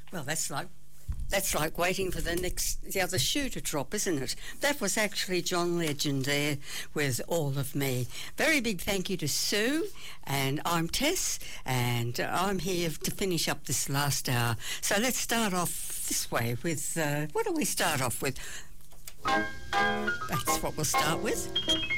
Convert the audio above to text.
Well, that's like waiting for the other shoe to drop, isn't it? That was actually John Legend there with All of Me. Very big thank you to Sue, and I'm Tess, and I'm here to finish up this last hour. So let's start off this way with, what do we start off with? That's what we'll start with.